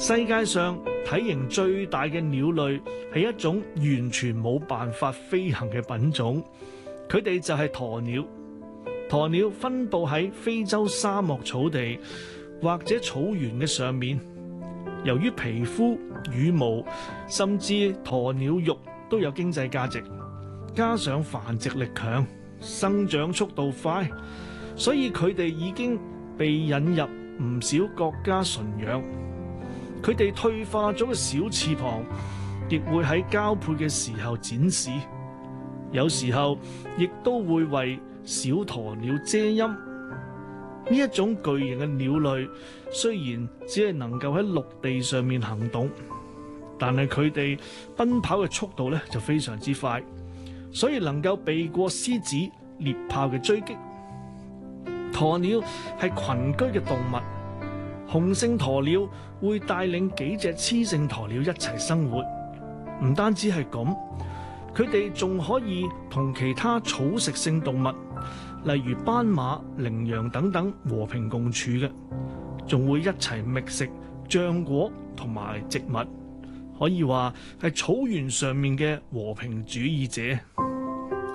世界上體型最大嘅鳥類係一種完全冇辦法飛行嘅品種，佢哋就係鴕鳥。鴕鳥分佈喺非洲沙漠草地或者草原嘅上面，由於皮膚、羽毛甚至鴕鳥肉都有經濟價值，加上繁殖力強、生長速度快，所以佢哋已經被引入唔少國家馴養。佢哋退化咗嘅小翅膀亦會喺交配嘅時候展示，有時候亦都會為小鴕鳥遮陰。呢一種巨型嘅鳥類雖然只係能夠喺陸地上面行動，但係佢哋奔跑嘅速度咧就非常之快，所以能夠避過獅子、獵豹嘅追擊。鴕鳥係群居嘅動物。雄性鴕鳥會帶領幾隻雌性鴕鳥一齊生活，唔單止係咁，佢哋仲可以同其他草食性動物，例如斑馬、羚羊等等和平共處嘅，仲會一齊覓食漿果同埋植物，可以話係草原上面嘅和平主義者。